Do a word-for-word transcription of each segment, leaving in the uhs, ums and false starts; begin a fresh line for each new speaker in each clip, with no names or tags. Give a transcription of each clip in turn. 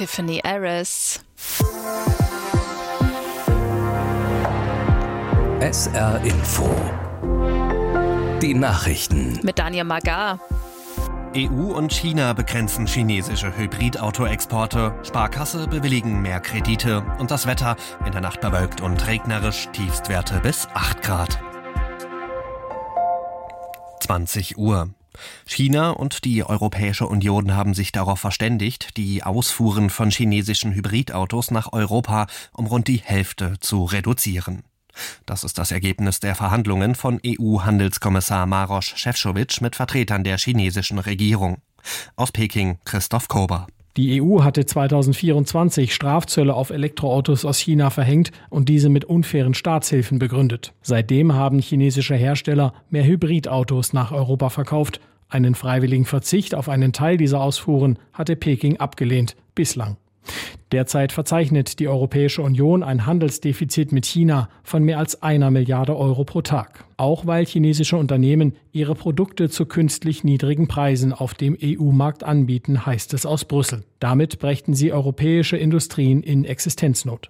Tiffany Aris.
S R Info. Die Nachrichten.
Mit Daniel Magar.
E U und China begrenzen chinesische Hybridauto-Exporte, Sparkasse bewilligen mehr Kredite und das Wetter in der Nacht bewölkt und regnerisch, Tiefstwerte bis acht Grad. zwanzig Uhr. China und die Europäische Union haben sich darauf verständigt, die Ausfuhren von chinesischen Hybridautos nach Europa um rund die Hälfte zu reduzieren. Das ist das Ergebnis der Verhandlungen von E U-Handelskommissar Maroš Šefčovič mit Vertretern der chinesischen Regierung. Aus Peking Christoph Kober.
Die E U hatte zweitausendvierundzwanzig Strafzölle auf Elektroautos aus China verhängt und diese mit unfairen Staatshilfen begründet. Seitdem haben chinesische Hersteller mehr Hybridautos nach Europa verkauft. Einen freiwilligen Verzicht auf einen Teil dieser Ausfuhren hatte Peking abgelehnt, bislang. Derzeit verzeichnet die Europäische Union ein Handelsdefizit mit China von mehr als einer Milliarde Euro pro Tag. Auch weil chinesische Unternehmen ihre Produkte zu künstlich niedrigen Preisen auf dem E U-Markt anbieten, heißt es aus Brüssel. Damit brächten sie europäische Industrien in Existenznot.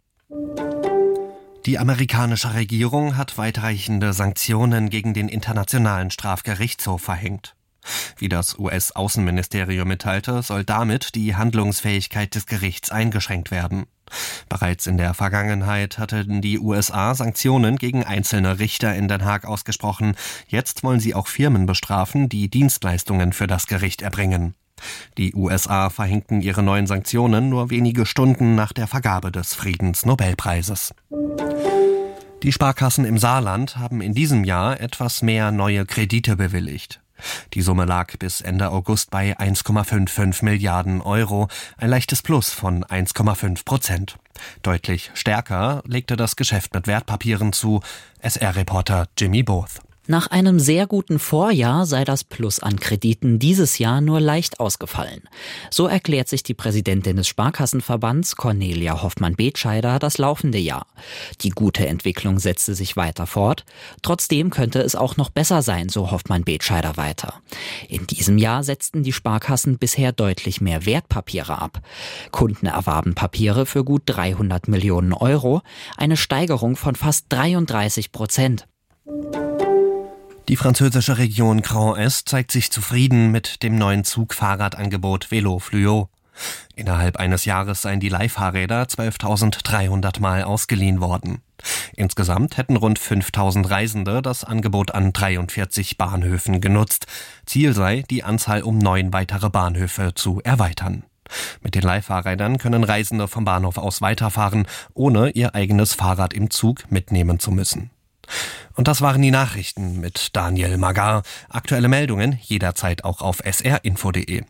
Die amerikanische Regierung hat weitreichende Sanktionen gegen den Internationalen Strafgerichtshof verhängt. Wie das U S-Außenministerium mitteilte, soll damit die Handlungsfähigkeit des Gerichts eingeschränkt werden. Bereits in der Vergangenheit hatten die U S A Sanktionen gegen einzelne Richter in Den Haag ausgesprochen. Jetzt wollen sie auch Firmen bestrafen, die Dienstleistungen für das Gericht erbringen. Die U S A verhängten ihre neuen Sanktionen nur wenige Stunden nach der Vergabe des Friedensnobelpreises. Die Sparkassen im Saarland haben in diesem Jahr etwas mehr neue Kredite bewilligt. Die Summe lag bis Ende August bei eins Komma fünfundfünfzig Milliarden Euro, ein leichtes Plus von eins Komma fünf Prozent. Deutlich stärker legte das Geschäft mit Wertpapieren zu, S R-Reporter Jimmy Both.
Nach einem sehr guten Vorjahr sei das Plus an Krediten dieses Jahr nur leicht ausgefallen. So erklärt sich die Präsidentin des Sparkassenverbands, Cornelia Hoffmann-Betscheider, das laufende Jahr. Die gute Entwicklung setzte sich weiter fort. Trotzdem könnte es auch noch besser sein, so Hoffmann-Betscheider weiter. In diesem Jahr setzten die Sparkassen bisher deutlich mehr Wertpapiere ab. Kunden erwarben Papiere für gut dreihundert Millionen Euro, eine Steigerung von fast dreiunddreißig Prozent.
Die französische Region Grand Est zeigt sich zufrieden mit dem neuen Zugfahrradangebot Vélo Fluo. Innerhalb eines Jahres seien die Leihfahrräder zwölftausenddreihundert Mal ausgeliehen worden. Insgesamt hätten rund fünftausend Reisende das Angebot an dreiundvierzig Bahnhöfen genutzt. Ziel sei, die Anzahl um neun weitere Bahnhöfe zu erweitern. Mit den Leihfahrrädern können Reisende vom Bahnhof aus weiterfahren, ohne ihr eigenes Fahrrad im Zug mitnehmen zu müssen. Und das waren die Nachrichten mit Daniel Magar. Aktuelle Meldungen jederzeit auch auf s r info punkt d e.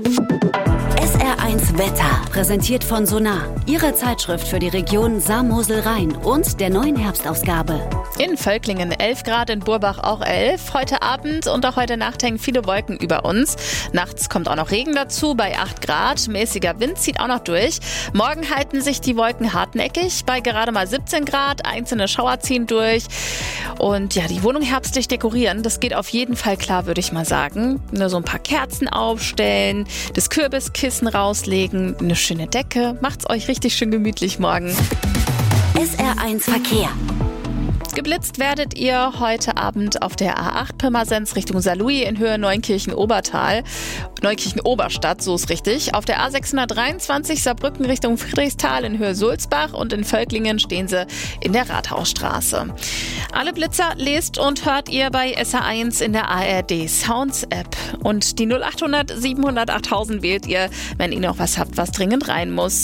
S R eins Wetter, präsentiert von Sonar, Ihre Zeitschrift für die Region Saar-Mosel-Rhein und der neuen Herbstausgabe.
In Völklingen elf Grad, in Burbach auch elf. Heute Abend und auch heute Nacht hängen viele Wolken über uns. Nachts kommt auch noch Regen dazu bei acht Grad. Mäßiger Wind zieht auch noch durch. Morgen halten sich die Wolken hartnäckig bei gerade mal siebzehn Grad. Einzelne Schauer ziehen durch. Und ja, die Wohnung herbstlich dekorieren, das geht auf jeden Fall klar, würde ich mal sagen. Nur so ein paar Kerzen aufstellen, das Kürbiskissen rauslegen, eine schöne Decke. Macht's euch richtig schön gemütlich morgen.
S R eins Verkehr.
Geblitzt werdet ihr heute Abend auf der A acht Pirmasens Richtung Saarlouis in Höhe Neunkirchen-Obertal. Neukirchen-Oberstadt, so ist richtig. Auf der A sechshundertdreiundzwanzig Saarbrücken Richtung Friedrichsthal in Höhe Sulzbach und in Völklingen stehen sie in der Rathausstraße. Alle Blitzer lest und hört ihr bei S R eins in der A R D Sounds App. Und die null achthundert siebenhundert achttausend wählt ihr, wenn ihr noch was habt, was dringend rein muss.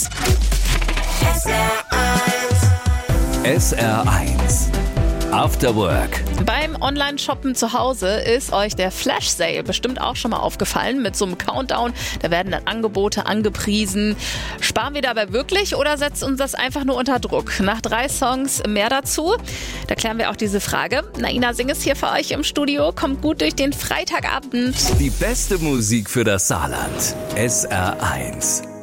S R eins. S R eins. After Work.
Beim Online-Shoppen zu Hause ist euch der Flash-Sale bestimmt auch schon mal aufgefallen mit so einem Countdown. Da werden dann Angebote angepriesen. Sparen wir dabei wirklich oder setzt uns das einfach nur unter Druck? Nach drei Songs mehr dazu. Da klären wir auch diese Frage. Naina Singh ist hier für euch im Studio. Kommt gut durch den Freitagabend.
Die beste Musik für das Saarland. S R eins.